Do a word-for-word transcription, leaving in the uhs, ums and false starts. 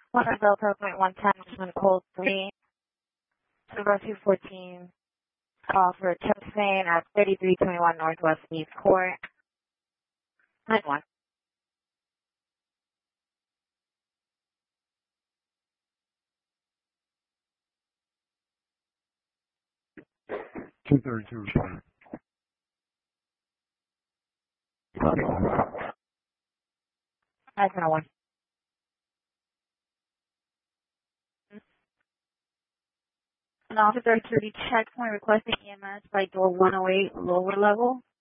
one Delta point one ten, one cold three, Silver two fourteen, call for Chopsane at thirty-three twenty-one Northwest East Court, nine one. two thirty-two. Nine one one. An officer security checkpoint requesting E M S by door one oh eight lower level.